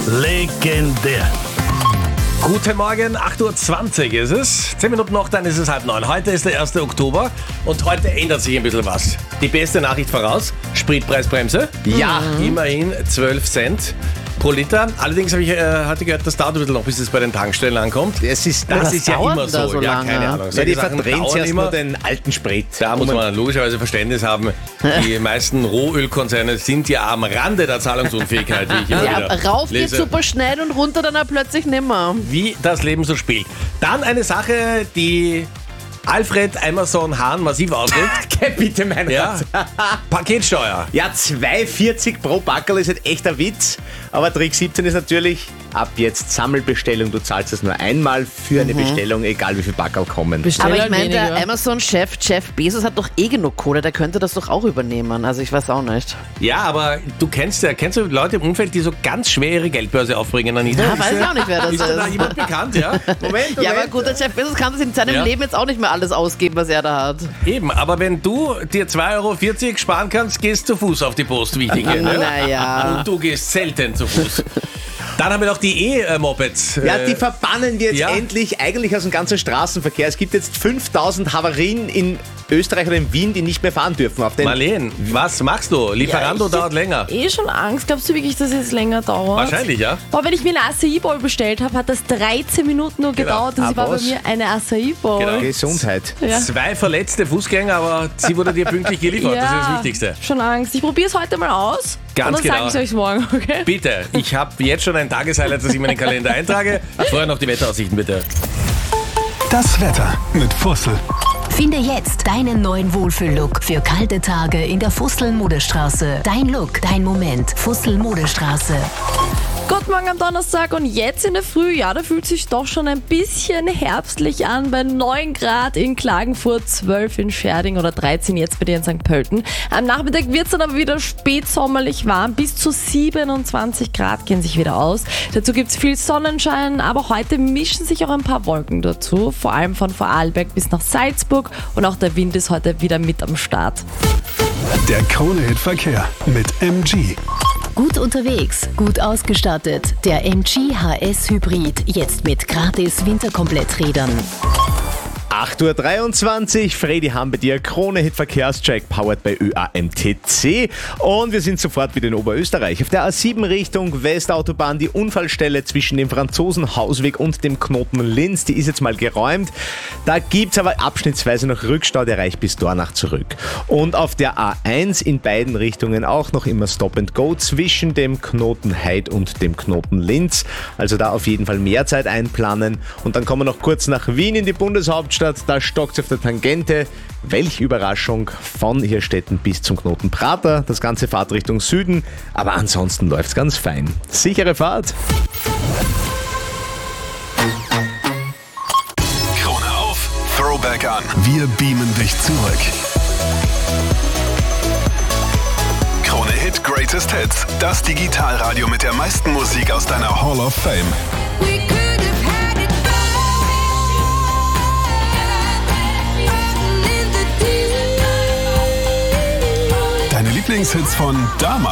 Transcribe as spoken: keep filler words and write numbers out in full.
Legendär. Guten Morgen, acht Uhr zwanzig ist es. Zehn Minuten noch, dann ist es halb neun. Heute ist der erste Oktober und heute ändert sich ein bisschen was. Die beste Nachricht voraus, Spritpreisbremse. Ja, immerhin zwölf Cent pro Liter. Allerdings habe ich äh, heute gehört, das dauert ein bisschen noch, bis es bei den Tankstellen ankommt. Es ist, Das das ist ja dauert immer so. so ja, lange. keine Ahnung. Ja, Solche die Sachen verdrehen dauern zuerst immer. nur den alten Sprit. Da muss man logischerweise Verständnis haben. Die meisten Rohölkonzerne sind ja am Rande der Zahlungsunfähigkeit, wie ich immer Ja, wieder rauf geht lese. super schnell und runter dann auch plötzlich nimmer. Wie das Leben so spielt. Dann eine Sache, die Alfred Amazon Hahn massiv aufregt. Geh bitte, mein Ja, Gott. Paketsteuer. Ja, zwei vierzig pro Packerl ist halt echt ein Witz. Aber Trick siebzehn ist natürlich, ab jetzt Sammelbestellung. Du zahlst es nur einmal für eine Bestellung, egal wie viele Packerl kommen. Aber ich halt meine, der weniger. Amazon-Chef Jeff Bezos hat doch eh genug Kohle, der könnte das doch auch übernehmen. Also ich weiß auch nicht. Ja, aber du kennst ja, kennst du Leute im Umfeld, die so ganz schwer ihre Geldbörse aufbringen? Anita? Ja, weiß ich auch nicht, wer das Ist da ist. jemand bekannt, ja? Moment, Moment. Ja, aber gut, der Jeff Bezos kann das in seinem Ja. Leben jetzt auch nicht mehr alles ausgeben, was er da hat. Eben, aber wenn du dir zwei Euro vierzig sparen kannst, gehst zu Fuß auf die Post, wie ich die kenne. Naja. Und du gehst selten zu Fuß. Dann haben wir noch die E-Mopeds. Ja, die verbannen wir jetzt ja. endlich eigentlich aus dem ganzen Straßenverkehr. Es gibt jetzt fünftausend Havarien in Österreich oder in Wien, die nicht mehr fahren dürfen. Auf den Marleen, was machst du? Lieferando Ja, ich- dauert länger. Eh schon Angst. Glaubst du wirklich, dass es länger dauert? Wahrscheinlich, ja. Boah, wenn ich mir eine Acai Bowl bestellt habe, hat das dreizehn Minuten nur gedauert und Ah, sie war was? bei mir eine Acai Bowl. Genau. Gesundheit. Ja. Zwei verletzte Fußgänger, aber sie wurde dir pünktlich geliefert. Das ist das Wichtigste. Schon Angst. Ich probiere es heute mal aus. Ganz und dann genau. sage ich euch morgen, okay? Bitte, ich habe jetzt schon ein Tageshighlight, das ich in meinen Kalender eintrage. Vorher noch die Wetteraussichten, bitte. Das Wetter mit Fussel. Finde jetzt deinen neuen Wohlfühl-Look für kalte Tage in der Fussel-Modestraße. Dein Look, dein Moment. Fussel-Modestraße. Guten Morgen am Donnerstag und jetzt in der Früh, ja, da fühlt sich doch schon ein bisschen herbstlich an, bei neun Grad in Klagenfurt, zwölf in Scherding oder dreizehn jetzt bei dir in Sankt Pölten. Am Nachmittag wird es dann aber wieder spätsommerlich warm, bis zu siebenundzwanzig Grad gehen sich wieder aus. Dazu gibt es viel Sonnenschein, aber heute mischen sich auch ein paar Wolken dazu, vor allem von Vorarlberg bis nach Salzburg und auch der Wind ist heute wieder mit am Start. Der Krone-Hit-Verkehr mit M G. Gut unterwegs, gut ausgestattet. Der M G H S Hybrid. Jetzt mit gratis Winterkompletträdern. acht Uhr dreiundzwanzig, Freddy Ham bei dir, Krone-Hit Verkehrscheck, powered by Ö A M T C. Und wir sind sofort wieder in Oberösterreich. Auf der A sieben Richtung Westautobahn, die Unfallstelle zwischen dem Franzosenhausweg und dem Knoten Linz, die ist jetzt mal geräumt. Da gibt es aber abschnittsweise noch Rückstau, der reicht bis Dornach zurück. Und auf der A eins in beiden Richtungen auch noch immer Stop and Go zwischen dem Knoten Heid und dem Knoten Linz. Also da auf jeden Fall mehr Zeit einplanen. Und dann kommen wir noch kurz nach Wien in die Bundeshauptstadt. Da stockt es auf der Tangente. Welch Überraschung, von Hirstetten bis zum Knoten Prater. Das ganze Fahrt Richtung Süden. Aber ansonsten läuft es ganz fein. Sichere Fahrt. Krone auf, Throwback an. Wir beamen dich zurück. Krone-Hit Greatest Hits. Das Digitalradio mit der meisten Musik aus deiner Hall of Fame. Deine Lieblingshits von damals.